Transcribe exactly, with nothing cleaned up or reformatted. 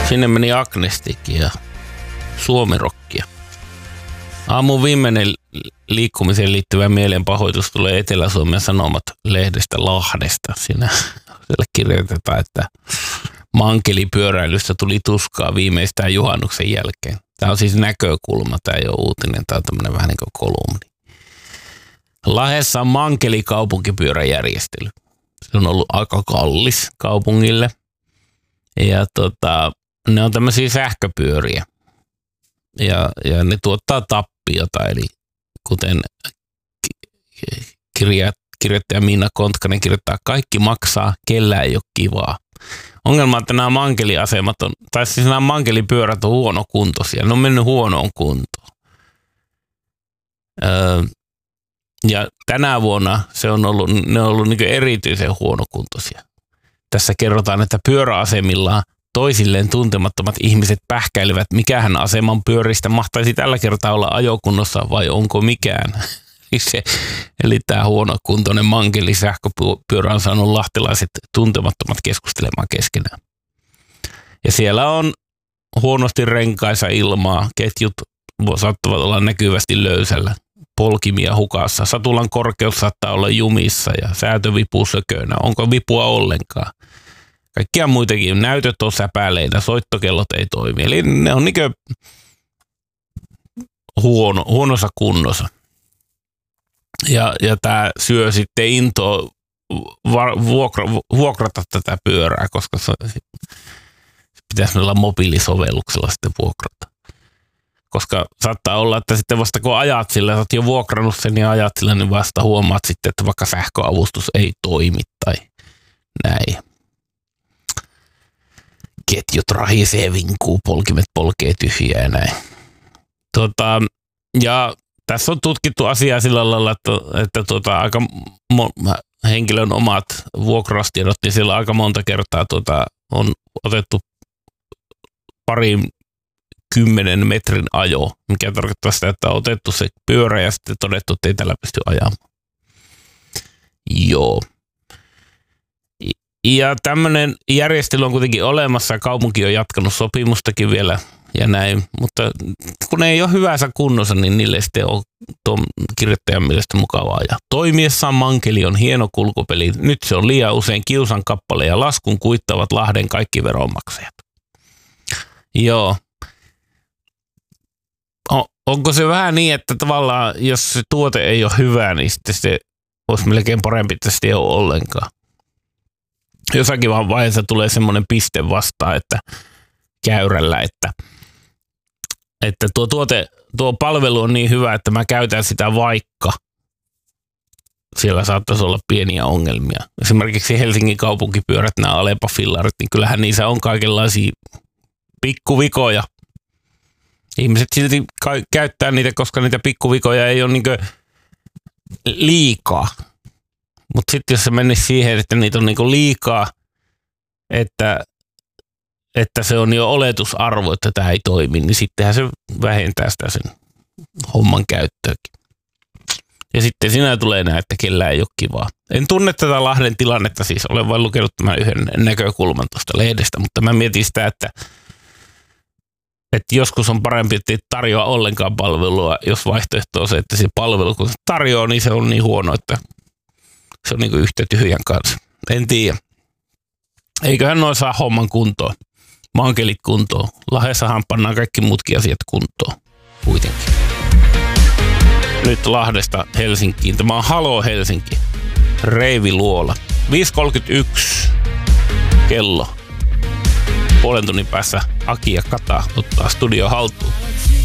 Sinne meni Agnestikki ja suomirokkia. Aamun viimeinen liikkumiseen liittyvä mielenpahoitus tulee Etelä-Suomen Sanomat-lehdestä Lahdesta. Siinä siellä kirjoitetaan, että mankelipyöräilystä tuli tuskaa viimeistään juhannuksen jälkeen. Tämä on siis näkökulma, tämä ei ole uutinen, tämä on tämmöinen vähän niin kuin kolumni. Lahdessa on mankelikaupunkipyöräjärjestely. Se on ollut aika kallis kaupungille. Ja tota, ne on tämmöisiä sähköpyöriä. Ja, ja ne tuottaa tappiota, eli kuten kirja, kirjoittaja Minna Kontkanen kirjoittaa, kaikki maksaa, kellään ei ole kivaa. Ongelma on, että nämä mankeliasemat on, tai siis nämä mankelipyörät on huonokuntoisia, ne on mennyt huonoon kuntoon. Öö, ja tänä vuonna se on ollut, ne on ollut niin kuin erityisen huonokuntoisia. Tässä kerrotaan, että pyöräasemilla toisilleen tuntemattomat ihmiset pähkäilevät, mikähän aseman pyöristä mahtaisi tällä kertaa olla ajokunnossa vai onko mikään. Se, eli tämä huonokuntoinen mankeli sähköpyörä on saanut lahtelaiset tuntemattomat keskustelemaan keskenään. Ja siellä on huonosti renkaisa ilmaa, ketjut saattavat olla näkyvästi löysällä, polkimia hukassa, satulan korkeus saattaa olla jumissa ja säätövipu sökönä. Onko vipua ollenkaan? Kaikkia muitakin. Näytöt on säpäleitä, soittokellot ei toimi. Eli ne on niinkö huono, huonossa kunnossa. Ja, ja tämä syö sitten intoa vuokra, vuokrata tätä pyörää, koska se, se pitäisi olla mobiilisovelluksella sitten vuokrata. Koska saattaa olla, että sitten vasta kun ajat sillä, sä oot jo vuokrannut sen ja ajat sillä, niin vasta huomaat sitten, että vaikka sähköavustus ei toimi tai näin. Ketjut rahisee, vinkuu, polkimet polkee tyhjää ja näin. Tota, ja tässä on tutkittu asiaa sillä lailla, että, että tuota, aika mo- henkilön omat vuokraustiedot, niin siellä aika monta kertaa tuota, on otettu parin kymmenen metrin ajo, mikä tarkoittaa sitä, että on otettu se pyörä ja sitten todettu, että ei tällä pysty ajamaan. Joo. Ja tämmöinen järjestely on kuitenkin olemassa, kaupunki on jatkanut sopimustakin vielä ja näin, mutta kun ne ei ole hyvässä kunnossa, niin niille sitten on tuon kirjoittajan mielestä mukavaa. Ja toimiessaan mankeli on hieno kulkupeli. Nyt se on liian usein kiusan kappale ja laskun kuittavat Lahden kaikki veronmaksajat. Joo. Onko se vähän niin, että tavallaan jos se tuote ei ole hyvä, niin sitten se olisi melkein parempi, että se ei ole ollenkaan. Jossakin vaan vaiheessa tulee semmoinen piste vastaan, että käyrällä, että, että tuo tuote, tuo palvelu on niin hyvä, että mä käytän sitä vaikka siellä saattaisi olla pieniä ongelmia. Esimerkiksi Helsingin kaupunkipyörät, nämä Alepa-fillarit, niin kyllähän niissä on kaikenlaisia pikkuvikoja. Ihmiset silti käyttää niitä, koska niitä pikkuvikoja ei ole niin kuin liikaa. Mutta sitten jos se menisi siihen, että niitä on niin kuin liikaa, että, että se on jo oletusarvo, että tämä ei toimi, niin sittenhän se vähentää sitä sen homman käyttöäkin. Ja sitten siinä tulee näin, että kellään ei ole kivaa. En tunne tätä Lahden tilannetta, siis olen vain lukenut tämän yhden näkökulman tuosta lehdestä, mutta mä mietin sitä, että että joskus on parempi, että ei tarjoa ollenkaan palvelua, jos vaihtoehto on se, että se palvelu, kun se tarjoaa, niin se on niin huono, että se on niin kuin yhtä tyhjän kanssa. En tiedä. Eiköhän noin saa homman kuntoon. Mankelit kuntoon. Lahdessahan pannaan kaikki muutkin asiat kuntoon. Kuitenkin. Nyt Lahdesta Helsinkiin. Tämä on Halo Helsinki. Reivi Luola. viisi kolmekymmentäyksi kello. Puolen tunnin päässä Aki ja Kata ottaa studio haltuun.